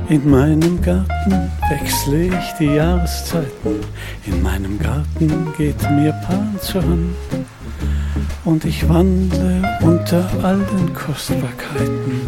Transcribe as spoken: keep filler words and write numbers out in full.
In meinem Garten wechsle ich die Jahreszeiten, in meinem Garten geht mir Pan zur Hand. Und ich wandle unter all den Kostbarkeiten